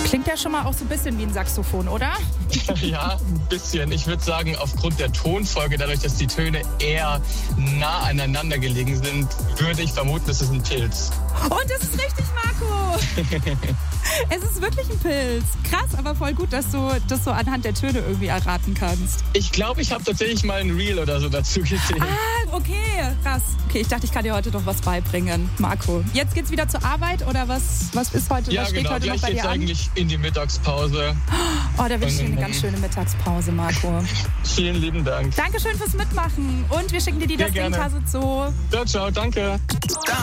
Klingt ja schon mal auch so ein bisschen wie ein Saxophon, oder? Ja, ein bisschen. Ich würde sagen, aufgrund der Tonfolge, dadurch, dass die Töne eher nah aneinander gelegen sind, würde ich vermuten, es ist ein Pilz. Und es ist richtig, Marco! Es ist wirklich ein Pilz. Krass, aber voll gut, dass du das so anhand der Töne irgendwie erraten kannst. Ich glaube, ich habe tatsächlich mal ein Reel oder so dazu gesehen. Ah, okay, krass. Okay, ich dachte, ich kann dir heute noch was beibringen, Marco. Jetzt geht's wieder zur Arbeit oder was ist heute? Ja, was steht genau. heute noch Gleich bei geht's dir an? eigentlich in die Mittagspause. Oh, da wünsche ich dir eine ganz schöne Mittagspause, Marco. Vielen lieben Dank. Dankeschön fürs Mitmachen und wir schicken dir die Sehr Deswegen-Tasse zu. Ciao, ciao, danke.